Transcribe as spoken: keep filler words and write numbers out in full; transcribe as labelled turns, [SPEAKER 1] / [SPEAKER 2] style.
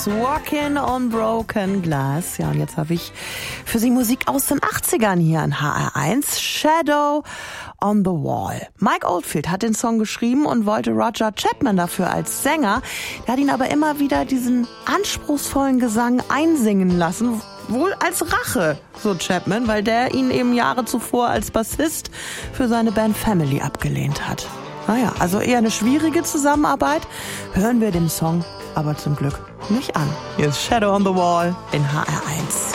[SPEAKER 1] Walking on Broken Glass. Ja, und jetzt habe ich für Sie Musik aus den achtzigern hier an H R eins. Shadow on the Wall. Mike Oldfield hat den Song geschrieben und wollte Roger Chapman dafür als Sänger. Der hat ihn aber immer wieder diesen anspruchsvollen Gesang einsingen lassen. Wohl als Rache, so Chapman, weil der ihn eben Jahre zuvor als Bassist für seine Band Family abgelehnt hat. Naja, also eher eine schwierige Zusammenarbeit. Hören wir dem Song aber zum Glück nicht an. Hier ist Shadow on the Wall in H R eins.